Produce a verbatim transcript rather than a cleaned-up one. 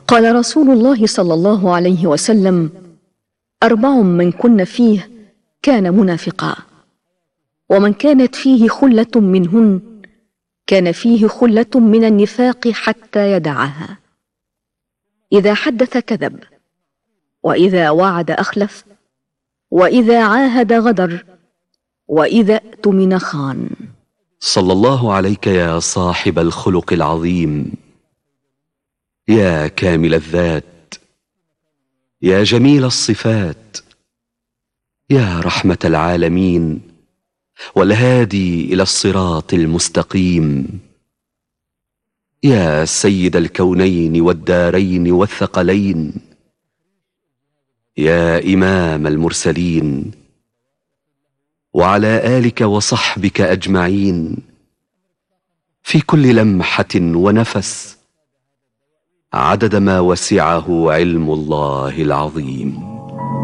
قال رسول الله صلى الله عليه وسلم: أربع من كن فيه كان منافقا، ومن كانت فيه خلة منهن كان فيه خلة من النفاق حتى يدعها: إذا حدث كذب، وإذا وعد أخلف، وإذا عاهد غدر، وإذا اؤتمن خان. صلى الله عليك يا صاحب الخلق العظيم، يا كامل الذات، يا جميل الصفات، يا رحمة العالمين والهادي إلى الصراط المستقيم، يا سيد الكونين والدارين والثقلين، يا إمام المرسلين، وعلى آلك وصحبك أجمعين، في كل لمحة ونفس، عدد ما وسعه علم الله العظيم.